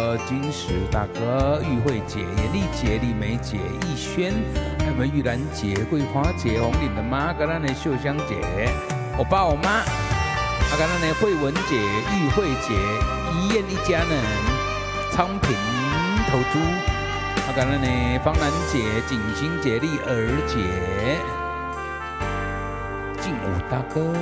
金石大哥、玉慧姐、严丽姐、李梅姐、逸轩，还有我们玉兰姐、桂花姐、红岭的妈，跟咱的秀香姐、我爸我妈，跟咱的慧文姐、玉慧姐、怡燕一家人、昌平投资，跟咱的方兰姐、景欣姐、丽儿姐、劲舞大哥。